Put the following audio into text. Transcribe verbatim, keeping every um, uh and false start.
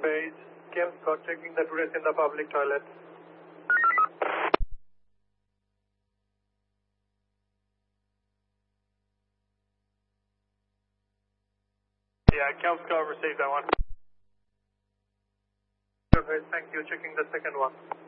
Base, Kim Scott checking the tourists in the public toilet. Yeah, Kim Scott received that one. Thank you, checking the second one.